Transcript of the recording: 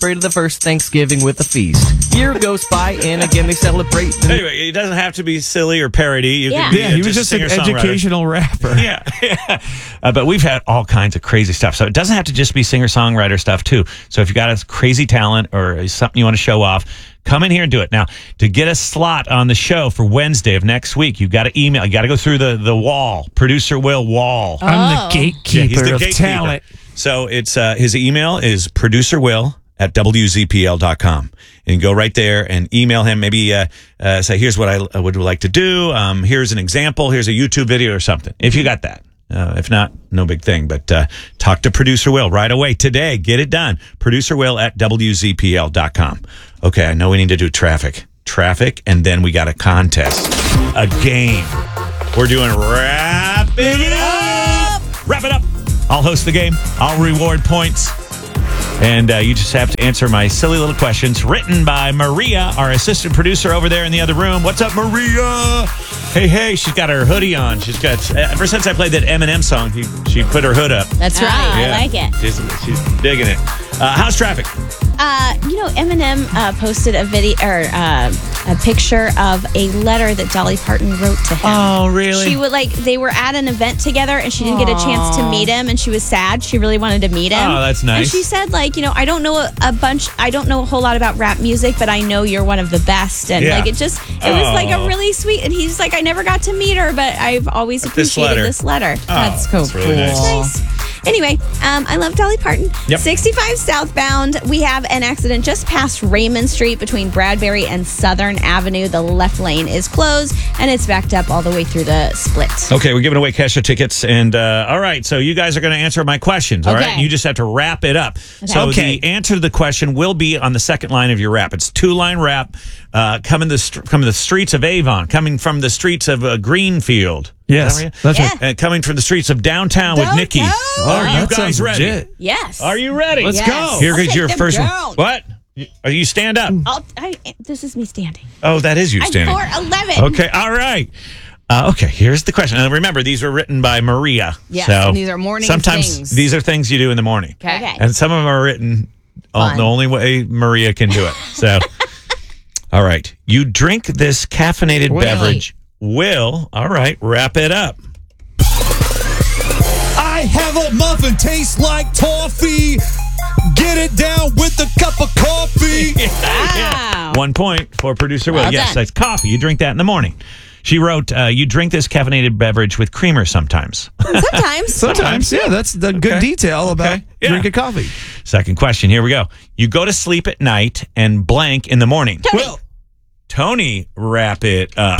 celebrated the first Thanksgiving with a feast. Year goes by, and again they celebrate. Anyway, it doesn't have to be silly or parody. You Yeah. can be He was just an educational rapper. Yeah. But we've had all kinds of crazy stuff. So it doesn't have to just be singer-songwriter stuff, too. So if you got a crazy talent or something you want to show off, come in here and do it. Now, to get a slot on the show for Wednesday of next week, you've got to email. You got to go through the wall, Producer Will Wall. I'm the gatekeeper He's the of gatekeeper. talent. So it's his email is producerwill@wzpl.com. And go right there and email him. Maybe say, here's what I would like to do. Here's an example. Here's a YouTube video or something. If you got that. If not, no big thing. But talk to Producer Will right away today. Get it done. ProducerWill@wzpl.com. Okay, I know we need to do traffic, and then we got a contest, a game. We're doing Wrap It Up. Wrap it up. I'll host the game. I'll reward points. And you just have to answer my silly little questions written by Maria, our assistant producer over there in the other room. What's up, Maria? Hey, she's got her hoodie on. She's got, ever since I played that Eminem song, she put her hood up. That's right. I like it. She's digging it. How's traffic? Eminem posted a video or a picture of a letter that Dolly Parton wrote to him. Oh, really? She would they were at an event together and she didn't get a chance to meet him and she was sad. She really wanted to meet him. Oh, that's nice. And she said I don't know I don't know a whole lot about rap music, but I know you're one of the best. And Yeah. it was a really sweet, and he's like, I never got to meet her, but I've always appreciated this letter. That's cool. Really Nice. Anyway, I love Dolly Parton. Yep. 65 southbound, we have an accident just past Raymond Street between Bradbury and Southern Avenue. The left lane is closed, and it's backed up all the way through the split. Okay, we're giving away Kesha tickets. And all right, so you guys are going to answer my questions, all right? You just have to wrap it up. Okay. So the answer to the question will be on the second line of your rap. It's 2-line rap, coming the streets of Avon, coming from the streets of Greenfield. Yes, that's right. And coming from the streets of downtown with Nikki. Are you that guys sounds ready? legit. Yes. Are you ready? Let's go. Here is I'll your take first them one. down. What? Are you stand up? This is me standing. Oh, that is you standing. I'm 4'11". Okay, all right. Okay, here's the question. And remember, these were written by Maria. Yes, so and these are morning sometimes things. These are things you do in the morning. Okay. And some of them are written the only way Maria can do it. So, all right. You drink this caffeinated beverage. All right, wrap it up. I have a muffin, tastes like toffee. Get it down with a cup of coffee. Wow. 1 point for Producer Will. Well Yes, done. that's coffee. You drink that in the morning. She wrote, you drink this caffeinated beverage with creamer sometimes. Sometimes, yeah, that's the good detail about Yeah. drinking coffee. Second question. Here we go. You go to sleep at night and blank in the morning. Tony. Tony, wrap it up.